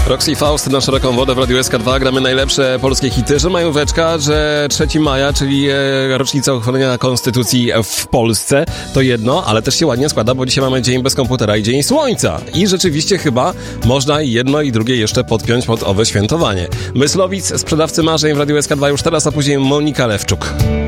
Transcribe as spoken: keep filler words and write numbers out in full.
Roxy Faust na szeroką wodę w Radiu S K dwa. Gramy najlepsze polskie hity, że majóweczka, że trzeciego maja, czyli e, rocznica uchwalenia Konstytucji w Polsce, to jedno, ale też się ładnie składa, bo dzisiaj mamy dzień bez komputera i dzień słońca. I rzeczywiście chyba można jedno i drugie jeszcze podpiąć pod owe świętowanie. Myslowic, sprzedawcy marzeń w Radiu S K dwa już teraz, a później Monika Lewczuk.